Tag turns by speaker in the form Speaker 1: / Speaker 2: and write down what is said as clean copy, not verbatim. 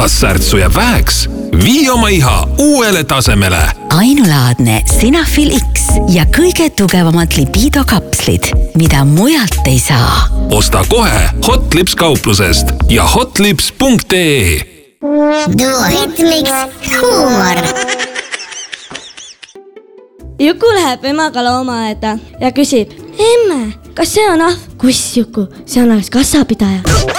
Speaker 1: kas särtsu jääb väheks? Vii oma iha uuele tasemele.
Speaker 2: Ainulaadne Sinafil X ja kõige tugevamad libido kapslid, mida mujalt ei saa.
Speaker 1: Osta kohe Hotlips kauplusest ja hotlips.ee.
Speaker 3: Duo Hitmix huumor.
Speaker 4: Juku läheb emaga loomaaeda ja küsib: emme, kas see on ahv? Kuss, Juku, see on alles kassapidaja.